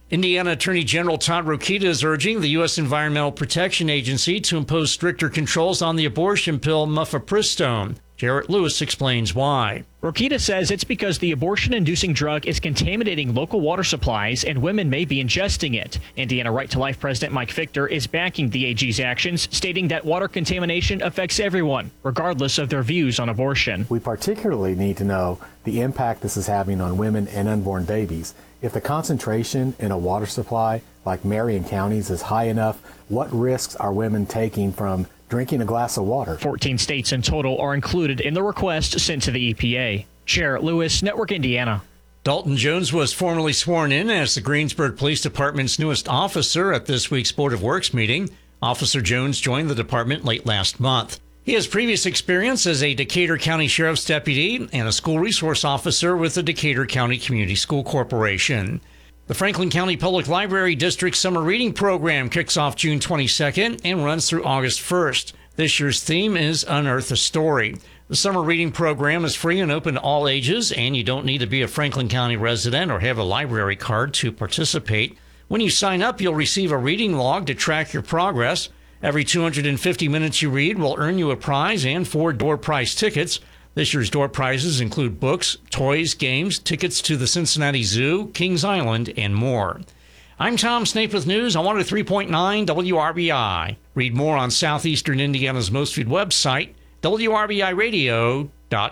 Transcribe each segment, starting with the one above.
Indiana Attorney General Todd Rokita is urging the U.S. Environmental Protection Agency to impose stricter controls on the abortion pill mifepristone. Jarrett Lewis explains why. Rokita says it's because the abortion-inducing drug is contaminating local water supplies and women may be ingesting it. Indiana Right to Life President Mike Victor is backing the AG's actions, stating that water contamination affects everyone, regardless of their views on abortion. We particularly need to know the impact this is having on women and unborn babies. If the concentration in a water supply like Marion County's is high enough, what risks are women taking from drinking a glass of water? 14 states in total are included in the request sent to the EPA. Jarrett Lewis, Network Indiana. Dalton Jones was formally sworn in as the Greensburg Police Department's newest officer at this week's Board of Works meeting. Officer Jones joined the department late last month. He has previous experience as a Decatur County Sheriff's Deputy and a school resource officer with the Decatur County Community School Corporation. The Franklin County Public Library District Summer Reading Program kicks off June 22nd and runs through August 1st. This year's theme is Unearth a Story. The summer reading program is free and open to all ages, and you don't need to be a Franklin County resident or have a library card to participate. When you sign up, you'll receive a reading log to track your progress. Every 250 minutes you read will earn you a prize and 4 door prize tickets. This year's door prizes include books, toys, games, tickets to the Cincinnati Zoo, Kings Island, and more. I'm Tom Snape with news on 103.9 WRBI. Read more on Southeastern Indiana's most viewed website, WRBIRadio.com.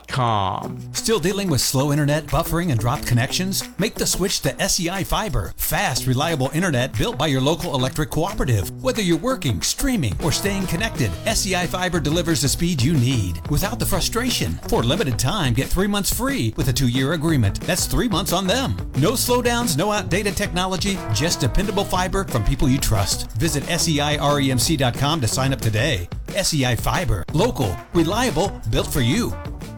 Still dealing with slow internet, buffering, and dropped connections? Make the switch to SEI Fiber. Fast, reliable internet built by your local electric cooperative. Whether you're working, streaming, or staying connected, SEI Fiber delivers the speed you need without the frustration. For a limited time, get 3 months free with a 2-year agreement. That's 3 months on them. No slowdowns, no outdated technology, just dependable fiber from people you trust. Visit SEIREMC.com to sign up today. SEI Fiber. Local, reliable, built for you.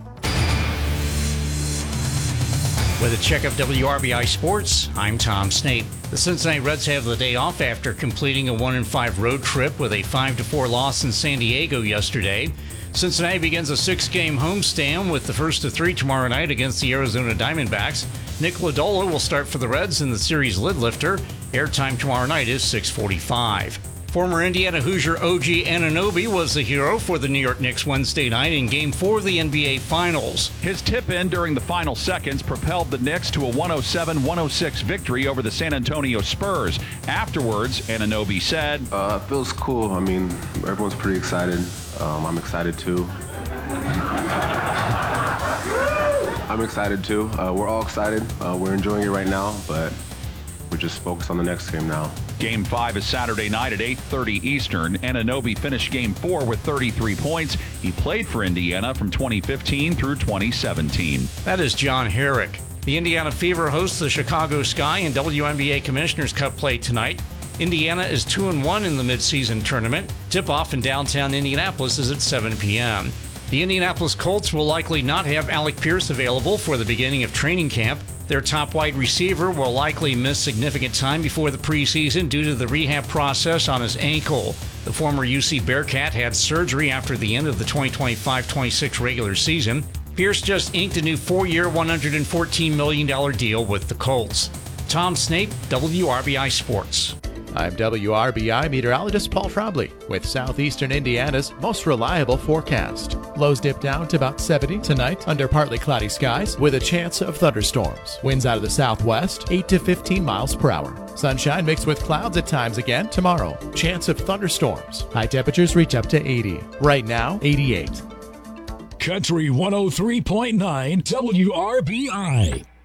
With a check of WRBI Sports, I'm Tom Snape. The Cincinnati Reds have the day off after completing a 1-5 road trip with a 5-4 loss in San Diego yesterday. Cincinnati begins a 6-game homestand with the first of 3 tomorrow night against the Arizona Diamondbacks. Nick Lodolo will start for the Reds in the series lid lifter. Airtime tomorrow night is 6:45. Former Indiana Hoosier OG Anunoby was the hero for the New York Knicks Wednesday night in Game 4 of the NBA Finals. His tip-in during the final seconds propelled the Knicks to a 107-106 victory over the San Antonio Spurs. Afterwards, Anunoby said, It feels cool. I mean, everyone's pretty excited. I'm excited too. I'm excited too. We're all excited. We're enjoying it right now, but we're just focused on the next game now. Game 5 is Saturday night at 8:30 Eastern. Anunoby finished Game 4 with 33 points. He played for Indiana from 2015 through 2017. That is John Herrick. The Indiana Fever hosts the Chicago Sky in WNBA Commissioner's Cup play tonight. Indiana is 2-1 in the midseason tournament. Tip-off in downtown Indianapolis is at 7 p.m. The Indianapolis Colts will likely not have Alec Pierce available for the beginning of training camp. Their top wide receiver will likely miss significant time before the preseason due to the rehab process on his ankle. The former UC Bearcat had surgery after the end of the 2025-26 regular season. Pierce just inked a new 4-year, $114 million deal with the Colts. Tom Snape, WRBI Sports. I'm WRBI meteorologist Paul Trombley with Southeastern Indiana's most reliable forecast. Lows dip down to about 70 tonight under partly cloudy skies with a chance of thunderstorms. Winds out of the southwest, 8 to 15 miles per hour. Sunshine mixed with clouds at times again tomorrow. Chance of thunderstorms. High temperatures reach up to 80. Right now, 88. Country 103.9 WRBI.